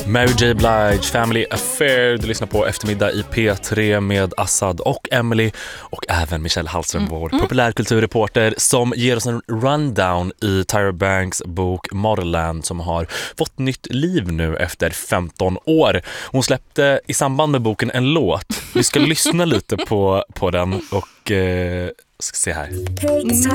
Mary J. Blige, Family Affair. Du lyssnar på Eftermiddag i P3 med Assad och Emily och även Michelle Hallström, vår populärkulturreporter, som ger oss en rundown i Tyra Banks bok Motherland, som har fått nytt liv nu efter 15 år. Hon släppte i samband med boken en låt. Vi ska lyssna lite på den och ska se här.